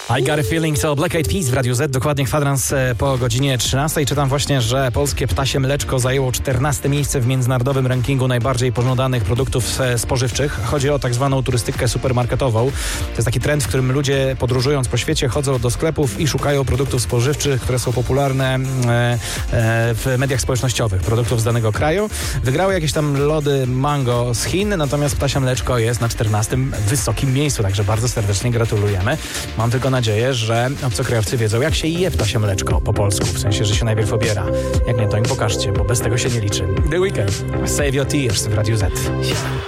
I Got a Feeling to Black Eyed Peas w Radiu Z, dokładnie kwadrans po godzinie 13. Czytam właśnie, że polskie ptasie mleczko zajęło 14 miejsce w międzynarodowym rankingu najbardziej pożądanych produktów spożywczych. Chodzi o tak zwaną turystykę supermarketową. To jest taki trend, w którym ludzie podróżując po świecie chodzą do sklepów i szukają produktów spożywczych, które są popularne w mediach społecznościowych, produktów z danego kraju. Wygrały jakieś tam lody mango z Chin, natomiast ptasia mleczko jest na 14 wysokim miejscu, także bardzo serdecznie gratulujemy. Mam tylko nadzieję, że obcokrajowcy wiedzą, jak się je ptasie mleczko po polsku, w sensie, że się najpierw obiera. Jak nie, to im pokażcie, bo bez tego się nie liczy. The Weeknd, Save Your Tears w Radiu Z.